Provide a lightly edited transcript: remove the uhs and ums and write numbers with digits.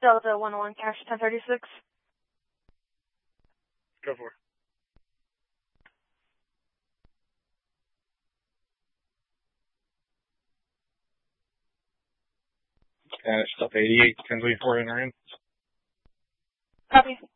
Delta 101 cash 1036. Go for it. Spanish stuff 88, 1034 enter in. Copy.